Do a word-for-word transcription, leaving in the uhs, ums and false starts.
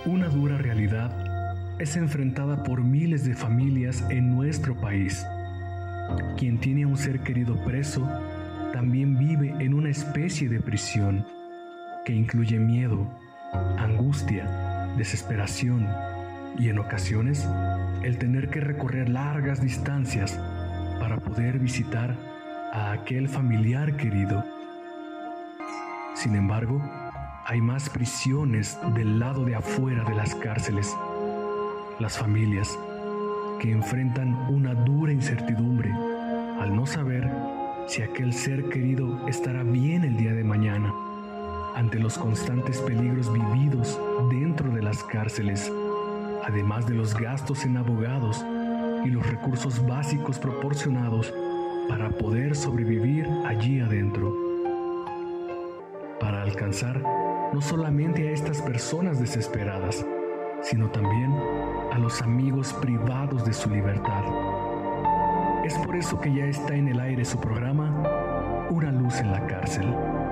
Una dura realidad es enfrentada por miles de familias en nuestro país. Quien tiene a un ser querido preso también vive en una especie de prisión que incluye miedo, angustia, desesperación y en ocasiones el tener que recorrer largas distancias para poder visitar a aquel familiar querido. Sin embargo, hay más prisiones del lado de afuera de las cárceles. Las familias que enfrentan una dura incertidumbre al no saber si aquel ser querido estará bien el día de mañana, ante los constantes peligros vividos dentro de las cárceles, además de los gastos en abogados y los recursos básicos proporcionados para poder sobrevivir allí adentro. Para alcanzar no solamente a estas personas desesperadas, sino también a los amigos privados de su libertad. Es por eso que ya está en el aire su programa Una luz en la cárcel.